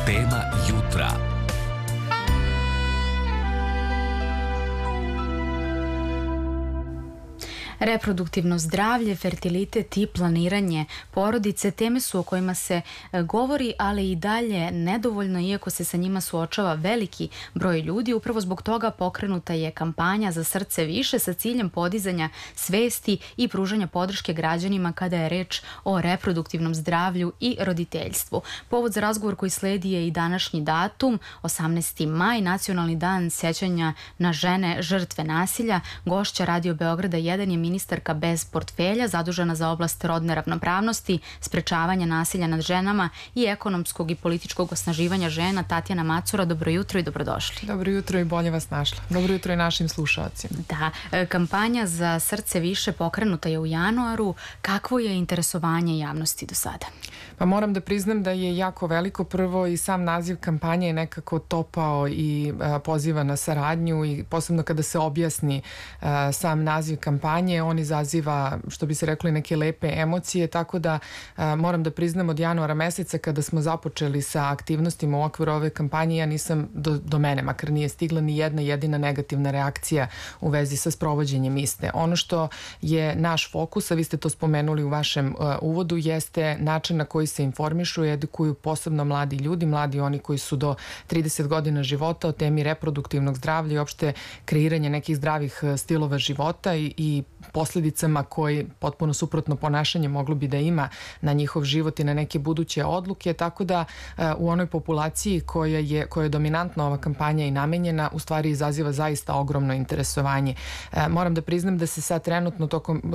Tema jutra. Reproduktivno zdravlje, fertilitet i planiranje porodice teme su o kojima se govori, ali i dalje nedovoljno, iako se sa njima suočava veliki broj ljudi. Upravo zbog toga pokrenuta je kampanja Za srce više sa ciljem podizanja svesti i pružanja podrške građanima kada je reč o reproduktivnom zdravlju i roditeljstvu. Povod za razgovor koji sledi je i današnji datum, 18. maj, Nacionalni dan sjećanja na žene žrtve nasilja. Gošća Radio Beograda 1 je ministarka bez portfelja, zadužena za oblast rodne ravnopravnosti, sprečavanja nasilja nad ženama i ekonomskog i političkog osnaživanja žena, Tatjana Macura. Dobro jutro i dobrodošli. Dobro jutro i bolje vas našla. Dobro jutro i našim slušalcima. Da, kampanja Za srce više pokrenuta je u januaru. Kakvo je interesovanje javnosti do sada? Pa moram da priznam da je jako veliko. Prvo i sam naziv kampanje je nekako topao i poziva na saradnju, i posebno kada se objasni sam naziv kampanje, on izaziva, što bi se reklo, neke lepe emocije, tako da moram da priznam od januara meseca kada smo započeli sa aktivnostima u okviru ove kampanje, ja nisam do mene, makar nije stigla ni jedna jedina negativna reakcija u vezi sa sprovođenjem iste. Ono što je naš fokus, a vi ste to spomenuli u vašem uvodu, jeste način na koji se informišu i edukuju posebno mladi ljudi, mladi oni koji su do 30 godina života, o temi reproduktivnog zdravlja i opšte kreiranja nekih zdravih stilova života i posljedicama koji potpuno suprotno ponašanje moglo bi da ima na njihov život i na neke buduće odluke, tako da u onoj populaciji koja je dominantna ova kampanja i namenjena, u stvari izaziva zaista ogromno interesovanje. Moram da priznam da se sad trenutno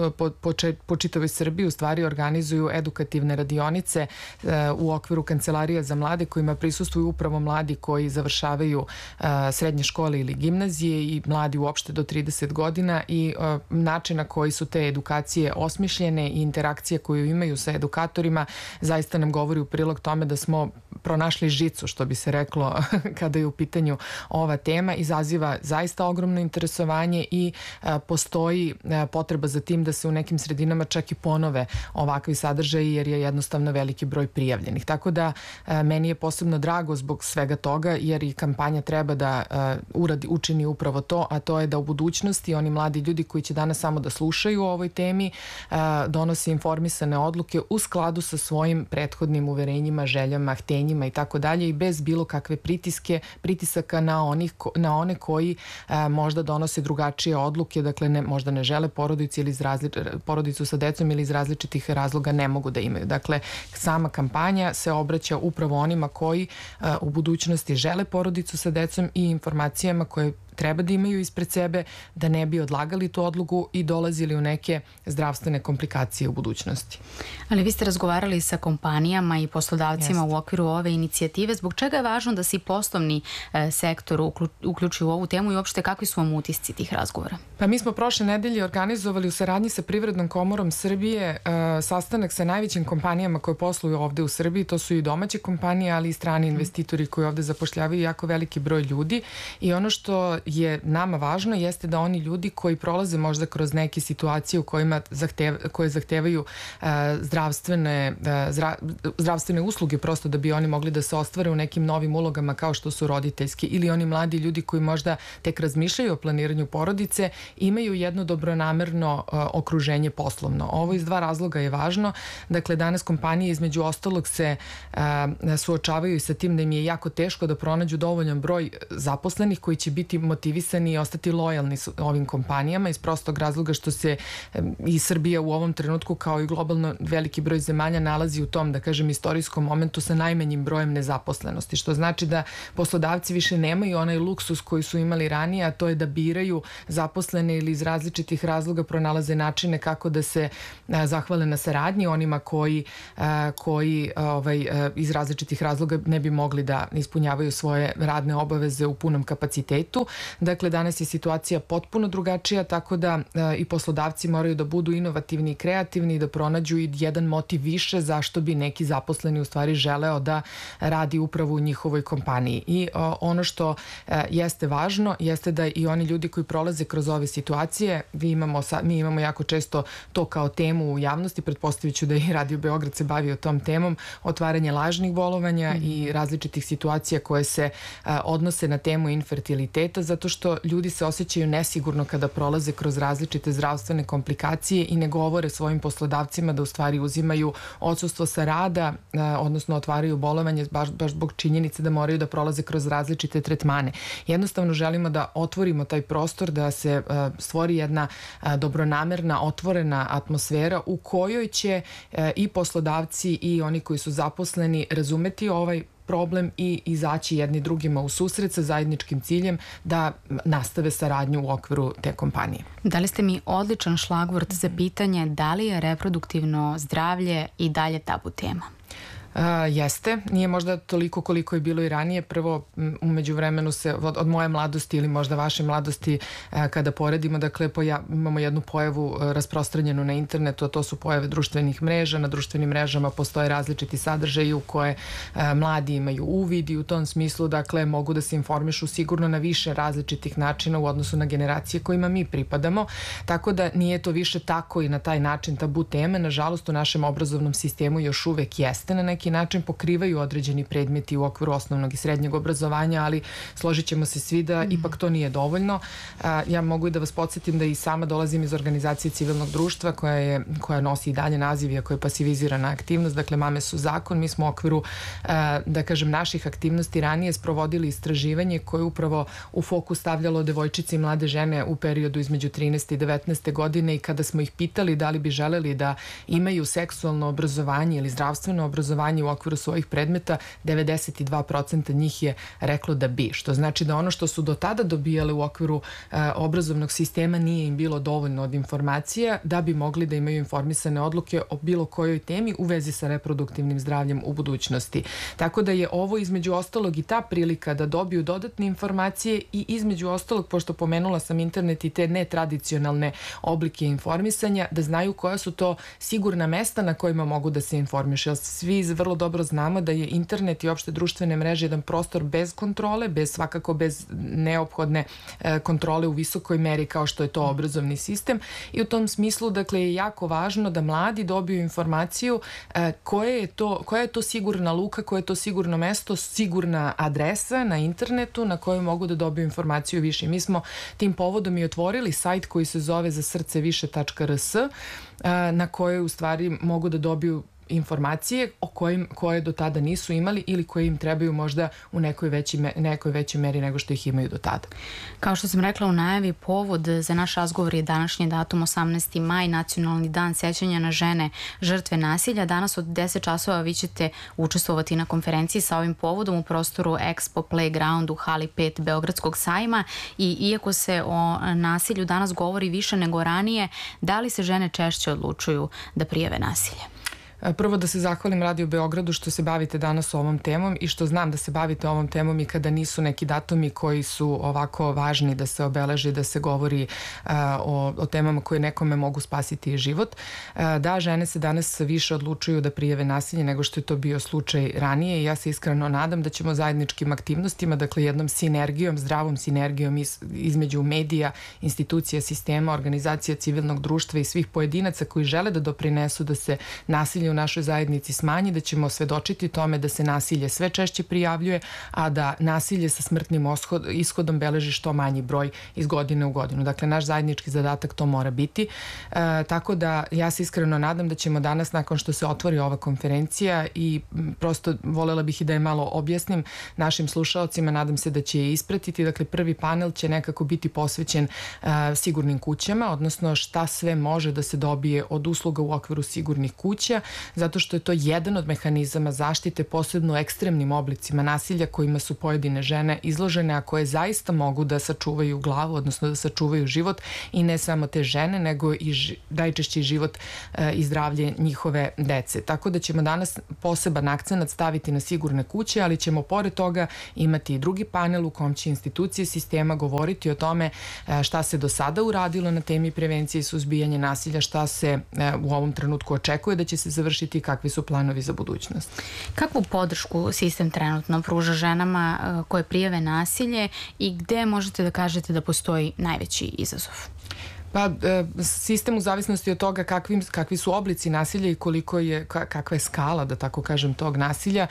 po čitavoj Srbiji u stvari organizuju edukativne radionice u okviru Kancelarija za mlade, kojima prisustvuju upravo mladi koji završavaju srednje škole ili gimnazije i mladi uopšte do 30 godina, i način na koji su te edukacije osmišljene i interakcije koju imaju sa edukatorima zaista nam govori u prilog tome da smo pronašli žicu, što bi se reklo, kada je u pitanju ova tema. Izaziva zaista ogromno interesovanje i postoji potreba za tim da se u nekim sredinama čak i ponove ovakvi sadržaji, jer je jednostavno veliki broj prijavljenih. Tako da meni je posebno drago zbog svega toga, jer i kampanja treba da učini upravo to, a to je da u budućnosti oni mladi ljudi koji će danas samo da slušaju o ovoj temi donose informisane odluke u skladu sa svojim prethodnim uverenjima, željama, htenjima i tako dalje, i bez bilo kakve pritisaka na one koji možda donose drugačije odluke, dakle možda ne žele porodicu ili porodicu sa decom ili iz različitih razloga ne mogu da imaju. Dakle, sama kampanja se obraća upravo onima koji u budućnosti žele porodicu sa decom i informacijama koje treba da imaju ispred sebe, da ne bi odlagali tu odluku i dolazili u neke zdravstvene komplikacije u budućnosti. Ali vi ste razgovarali sa kompanijama i poslodavcima u okviru ove inicijative. Zbog čega je važno da se i poslovni sektor uključi u ovu temu i uopšte kakvi su vam utisci tih razgovora? Pa mi smo prošle nedelje organizovali u saradnji sa Privrednom komorom Srbije sastanak sa najvećim kompanijama koje posluju ovde u Srbiji. To su i domaće kompanije, ali i strani investitori koji ovde zapošljavaju jako veliki broj ljudi, i ono što je nama važno jeste da oni ljudi koji prolaze možda kroz neke situacije u kojima koje zahtevaju zdravstvene usluge, prosto da bi oni mogli da se ostvare u nekim novim ulogama kao što su roditeljski, ili oni mladi ljudi koji možda tek razmišljaju o planiranju porodice, imaju jedno dobronamerno okruženje poslovno. Ovo iz dva razloga je važno. Dakle, danas kompanije između ostalog se suočavaju i sa tim da im je jako teško da pronađu dovoljan broj zaposlenih koji će biti motivisani i ostati lojalni ovim kompanijama, iz prostog razloga što se i Srbija u ovom trenutku, kao i globalno veliki broj zemalja, nalazi u tom, da kažem, istorijskom momentu sa najmanjim brojem nezaposlenosti, što znači da poslodavci više nemaju onaj luksus koji su imali ranije, a to je da biraju zaposlene ili iz različitih razloga pronalaze načine kako da se zahvale na saradnji onima koji iz različitih razloga ne bi mogli da ispunjavaju svoje radne obaveze u punom kapacitetu. Dakle, danas je situacija potpuno drugačija, tako da i poslodavci moraju da budu inovativni i kreativni i da pronađu i jedan motiv više zašto bi neki zaposleni u stvari želeo da radi upravo u njihovoj kompaniji. I ono što jeste važno jeste da i oni ljudi koji prolaze kroz ove situacije, mi imamo jako često to kao temu u javnosti, pretpostavit ću da i Radio Beograd se bavi o tom temom, otvaranje lažnih bolovanja i različitih situacija koje se odnose na temu infertiliteta, zato što ljudi se osjećaju nesigurno kada prolaze kroz različite zdravstvene komplikacije i ne govore svojim poslodavcima da u stvari uzimaju odsustvo sa rada, odnosno otvaraju bolovanje baš zbog činjenice da moraju da prolaze kroz različite tretmane. Jednostavno želimo da otvorimo taj prostor, da se stvori jedna dobronamerna, otvorena atmosfera u kojoj će i poslodavci i oni koji su zaposleni razumeti ovaj problem i izaći jedni drugima u susret sa zajedničkim ciljem da nastave saradnju u okviru te kompanije. Dali ste mi odličan šlagvort za pitanje da li je reproduktivno zdravlje i dalje tabu tema? Jeste, nije možda toliko koliko je bilo i ranije. Prvo, umeđu vremenu se od moje mladosti ili možda vaše mladosti kada poredimo, dakle imamo jednu pojavu rasprostranjenu na internetu, a to su pojave društvenih mreža. Na društvenim mrežama postoje različiti sadržaji u koje mladi imaju uvid i u tom smislu, dakle, mogu da se informišu sigurno na više različitih načina u odnosu na generacije kojima mi pripadamo, tako da nije to više tako i na taj način tabu teme. Nažalost, u našem obrazovnom sistemu još uvek jeste na neki način, pokrivaju određeni predmeti u okviru osnovnog i srednjeg obrazovanja, ali složit ćemo se svi da ipak to nije dovoljno. Ja mogu i da vas podsjetim da i sama dolazim iz organizacije civilnog društva koja nosi i dalje naziv, iako je pasivizirana aktivnost, dakle Mame su zakon. Mi smo u okviru, da kažem, naših aktivnosti ranije sprovodili istraživanje koje upravo u fokus stavljalo devojčice i mlade žene u periodu između 13. i 19. godine i kada smo ih pitali da li bi želeli da imaju seksualno obrazovanje ili zdravstveno obrazovanje u okviru svojih predmeta, 92% njih je reklo da bi. Što znači da ono što su do tada dobijale u okviru obrazovnog sistema nije im bilo dovoljno od informacija da bi mogli da imaju informisane odluke o bilo kojoj temi u vezi sa reproduktivnim zdravljem u budućnosti. Tako da je ovo između ostalog i ta prilika da dobiju dodatne informacije i između ostalog, pošto pomenula sam internet i te netradicionalne oblike informisanja, da znaju koja su to sigurna mesta na kojima mogu da se informišu. Svi vrlo dobro znamo da je internet i opšte društvene mreže jedan prostor bez kontrole, svakako bez neophodne kontrole u visokoj meri kao što je to obrazovni sistem i u tom smislu, dakle, je jako važno da mladi dobiju informaciju koja je to sigurna luka, koje je to sigurno mesto, sigurna adresa na internetu na kojoj mogu da dobiju informaciju više. Mi smo tim povodom i otvorili sajt koji se zove zasrceviše.rs na kojoj u stvari mogu da dobiju informacije koje do tada nisu imali ili koje im trebaju možda u nekoj većoj meri nego što ih imaju do tada. Kao što sam rekla u najavi, povod za naš razgovor je današnji datum 18. maj, Nacionalni dan sećanja na žene žrtve nasilja. Danas od 10 časova vi ćete učestvovati na konferenciji sa ovim povodom u prostoru Expo Playground u hali 5 Beogradskog sajma i iako se o nasilju danas govori više nego ranije, da li se žene češće odlučuju da prijave nasilje? Prvo da se zahvalim Radio Beogradu što se bavite danas ovom temom i što znam da se bavite ovom temom i kada nisu neki datumi koji su ovako važni da se obeleži, da se govori o temama koje nekome mogu spasiti život. Da, žene se danas više odlučuju da prijave nasilje nego što je to bio slučaj ranije i ja se iskreno nadam da ćemo zajedničkim aktivnostima, dakle jednom sinergijom, zdravom sinergijom između medija, institucija, sistema, organizacija civilnog društva i svih pojedinaca koji žele da doprinesu da se nasilje u našoj zajednici smanji, da ćemo svedočiti tome da se nasilje sve češće prijavljuje, a da nasilje sa smrtnim ishodom beleži što manji broj iz godine u godinu. Dakle, naš zajednički zadatak to mora biti. Tako da ja se iskreno nadam da ćemo danas, nakon što se otvori ova konferencija i prosto volela bih i da je malo objasnim našim slušaocima, nadam se da će je ispratiti. Dakle, prvi panel će nekako biti posvećen sigurnim kućama, odnosno šta sve može da se dobije od usluga u okviru sigurnih kuća. zato što je to jedan od mehanizama zaštite, posebno ekstremnim oblicima nasilja kojima su pojedine žene izložene, a koje zaista mogu da sačuvaju glavu, odnosno da sačuvaju život, i ne samo te žene, nego i najčešći život i zdravlje njihove dece. Tako da ćemo danas poseban akcenat staviti na sigurne kuće, ali ćemo pored toga imati i drugi panel u kom će institucije sistema govoriti o tome šta se do sada uradilo na temi prevencije i suzbijanja nasilja, šta se u ovom trenutku očekuje da će se završiti i kakvi su planovi za budućnost. Kakvu podršku sistem trenutno pruža ženama koje prijave nasilje i gde možete da kažete da postoji najveći izazov? Pa, sistem u zavisnosti od toga kakvi su oblici nasilja i kakva je skala, da tako kažem, tog nasilja,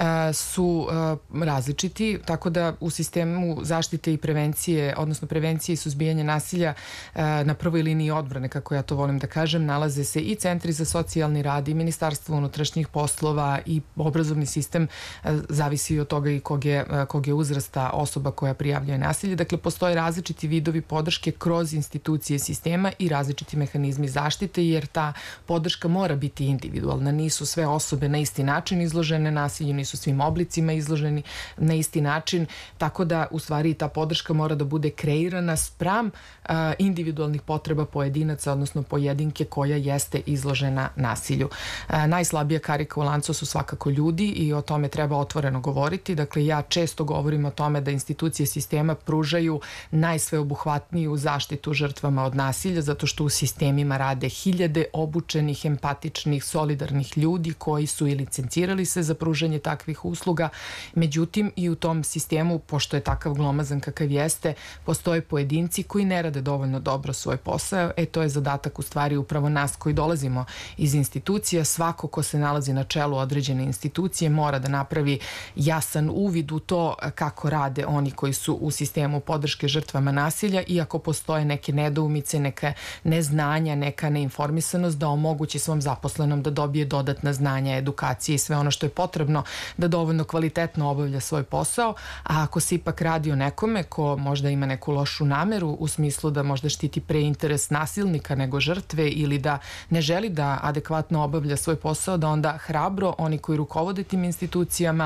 su različiti, tako da u sistemu zaštite i prevencije, odnosno prevencije i suzbijanja nasilja na prvoj liniji odbrane, kako ja to volim da kažem, nalaze se i centri za socijalni rad i Ministarstvo unutrašnjih poslova i obrazovni sistem, zavisi od toga i kog je uzrasta osoba koja prijavljuje nasilje. Dakle, postoje različiti vidovi podrške kroz institucije sistema i različiti mehanizmi zaštite, jer ta podrška mora biti individualna. Nisu sve osobe na isti način izložene nasilju, nisu svim oblicima izloženi na isti način, tako da u stvari ta podrška mora da bude kreirana spram individualnih potreba pojedinaca, odnosno pojedinke koja jeste izložena nasilju. Najslabija karika u lancu su svakako ljudi i o tome treba otvoreno govoriti. Dakle, ja često govorim o tome da institucije sistema pružaju najsveobuhvatniju zaštitu žrtvama od nasilja, zato što u sistemima rade hiljade obučenih, empatičnih, solidarnih ljudi koji su i licencirali se za pružanje takvih usluga. Međutim, i u tom sistemu, pošto je takav glomazan kakav jeste, postoje pojedinci koji ne rade dovoljno dobro svoj posao. To je zadatak u stvari upravo nas koji dolazimo iz institucija. Svako ko se nalazi na čelu određene institucije mora da napravi jasan uvid u to kako rade oni koji su u sistemu podrške žrtvama nasilja, i ako postoje neke nedoumice, neka neznanja, neka neinformisanost, da omogući svom zaposlenom da dobije dodatna znanja, edukacije i sve ono što je potrebno da dovoljno kvalitetno obavlja svoj posao. A ako se ipak radi o nekome ko možda ima neku lošu nameru u smislu da možda štiti pre interes nasilnika nego žrtve, ili da ne želi da adekvatno obavlja svoj posao, da onda hrabro oni koji rukovode tim institucijama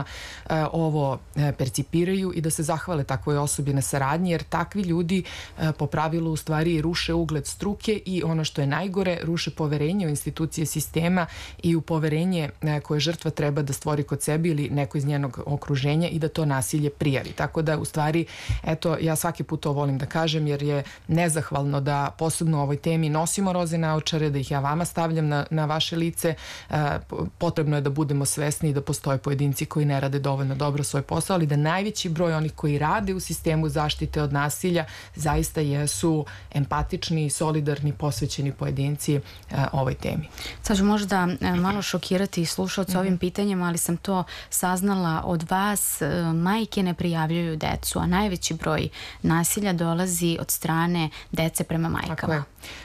ovo percipiraju i da se zahvale takvoj osobi na saradnji, jer takvi ljudi po pravilu u stvari ruše ugled struke i, ono što je najgore, ruše poverenje u institucije sistema i u poverenje koje žrtva treba da stvori kod sebe ili neko iz njenog okruženja i da to nasilje prijavi. Tako da, u stvari, ja svaki put to volim da kažem, jer je nezahvalno da posebno u ovoj temi nosimo roze naočare, da ih ja vama stavljam na vaše lice. Potrebno je da budemo svesni i da postoje pojedinci koji ne rade dovoljno dobro svoj posao, ali da najveći broj onih koji rade u sistemu zaštite od nasilja zaista jesu empatični, solidarni, posvećeni pojedinci ovoj temi. Sad ću možda malo šokirati slušalce ovim pitanjem, ali sam to saznala od vas. Majke ne prijavljuju decu, a najveći broj nasilja dolazi od strane dece prema majkama.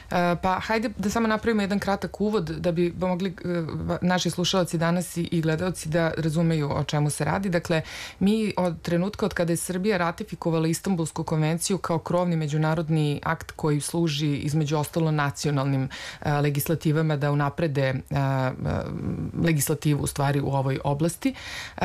Pa hajde da samo napravimo jedan kratak uvod da bi mogli naši slušalci danas i gledalci da razumeju o čemu se radi. Dakle, mi od trenutka od kada je Srbija ratifikovala Istanbulsku konvenciju kao krovni međunarodni akt koji služi između ostalo nacionalnim legislativama da unaprede legislativu u stvari u ovoj oblasti.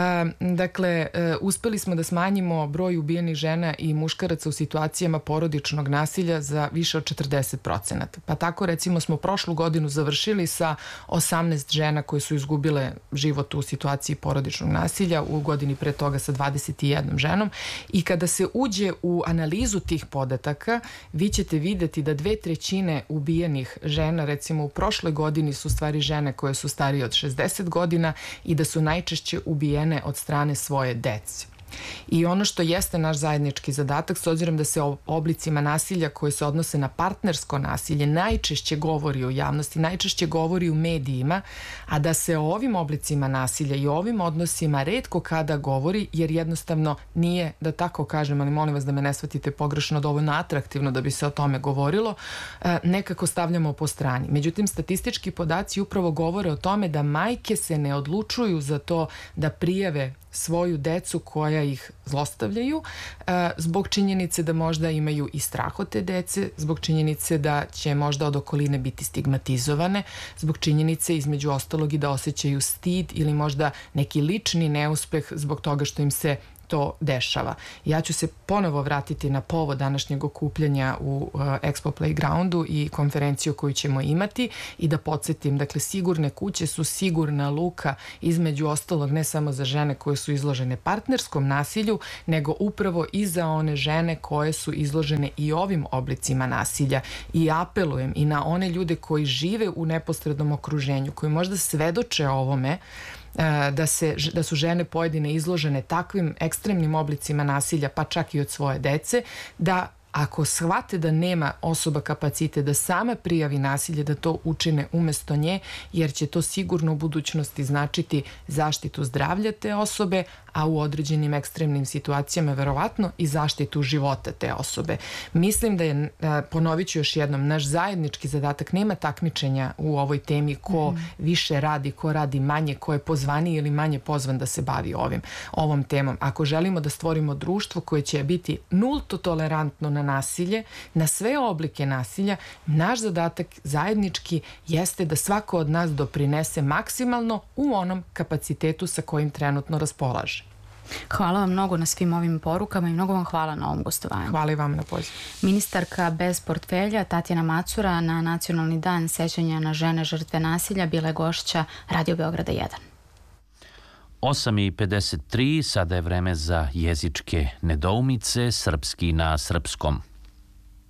Dakle, uspeli smo da smanjimo broj ubijenih žena i muškaraca u situacijama porodičnog nasilja za više od 40%. Pa tako, recimo, smo prošlu godinu završili sa 18 žena koje su izgubile život u situaciji porodičnog nasilja, u godini pre toga sa 21 ženom, i kada se uđe u analizu tih podataka, vi ćete videti da 2/3 ubijenih žena, recimo u prošloj godini, su stvari žene koje su starije od 60 godina i da su najčešće ubijene od strane svoje dece. I ono što jeste naš zajednički zadatak, s obzirom da se o oblicima nasilja koji se odnose na partnersko nasilje najčešće govori u javnosti, najčešće govori u medijima, a da se o ovim oblicima nasilja i o ovim odnosima retko kada govori, jer jednostavno nije, da tako kažem, ali molim vas da me ne shvatite pogrešno, dovoljno atraktivno da bi se o tome govorilo, nekako stavljamo po strani. Međutim, statistički podaci upravo govore o tome da majke se ne odlučuju za to da prijave svoju decu koja ih zlostavljaju zbog činjenice da možda imaju i strah od te dece, zbog činjenice da će možda od okoline biti stigmatizovane, zbog činjenice između ostalog i da osjećaju stid ili možda neki lični neuspeh zbog toga što im se to dešava. Ja ću se ponovo vratiti na povod današnjeg okupljanja u Expo Playgroundu i konferenciju koju ćemo imati i da podsjetim, dakle, sigurne kuće su sigurna luka između ostalog ne samo za žene koje su izložene partnerskom nasilju, nego upravo i za one žene koje su izložene i ovim oblicima nasilja. I apelujem i na one ljude koji žive u neposrednom okruženju, koji možda svedoče ovome, da su žene pojedine izložene takvim ekstremnim oblicima nasilja, pa čak i od svoje dece, da ako shvate da nema osoba kapacite da sama prijavi nasilje, da to učine umesto nje, jer će to sigurno u budućnosti značiti zaštitu zdravlja te osobe, a u određenim ekstremnim situacijama verovatno i zaštitu života te osobe. Mislim da je, ponovit ću još jednom, naš zajednički zadatak, nema takmičenja u ovoj temi ko više radi, ko radi manje, ko je pozvaniji ili manje pozvan da se bavi ovom temom. Ako želimo da stvorimo društvo koje će biti nulto tolerantno na nasilje, na sve oblike nasilja, naš zadatak zajednički jeste da svako od nas doprinese maksimalno u onom kapacitetu sa kojim trenutno raspolaže. Hvala vam mnogo na svim ovim porukama i mnogo vam hvala na ovom gostovanju. Hvala i vam na pozivu. Ministarka bez portfelja Tatjana Macura na Nacionalni dan sećanja na žene žrtve nasilja bila je gošća Radio Beograda 1. 8:53, sada je vreme za jezičke nedoumice, srpski na srpskom.